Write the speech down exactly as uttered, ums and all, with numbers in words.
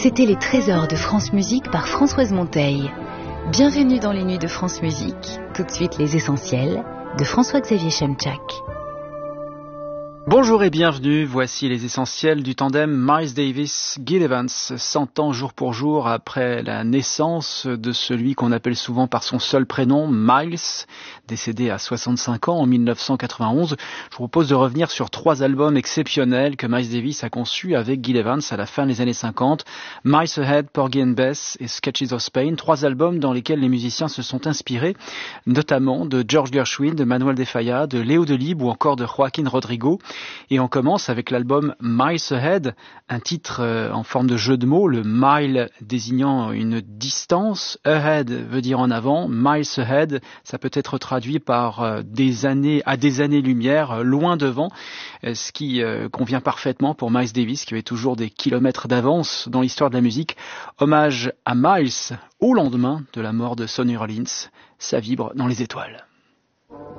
C'était les trésors de France Musique par Françoise Monteil. Bienvenue dans les nuits de France Musique. Tout de suite les essentiels de François-Xavier Chemchak. Bonjour et bienvenue, voici les essentiels du tandem Miles Davis-Gil Evans, cent ans jour pour jour après la naissance de celui qu'on appelle souvent par son seul prénom, Miles, décédé à soixante-cinq ans en mille neuf cent quatre-vingt-onze. Je vous propose de revenir sur trois albums exceptionnels que Miles Davis a conçus avec Gil Evans à la fin des années cinquante, Miles Ahead, Porgy and Bess et Sketches of Spain, trois albums dans lesquels les musiciens se sont inspirés, notamment de George Gershwin, de Manuel de Falla, de Léo Delibes ou encore de Joaquín Rodrigo. Et on commence avec l'album Miles Ahead, un titre euh, en forme de jeu de mots, le mile désignant une distance, ahead veut dire en avant, Miles Ahead, ça peut être traduit par euh, des années à des années-lumière, euh, loin devant, euh, ce qui euh, convient parfaitement pour Miles Davis qui avait toujours des kilomètres d'avance dans l'histoire de la musique. Hommage à Miles au lendemain de la mort de Sonny Rollins, ça vibre dans les étoiles.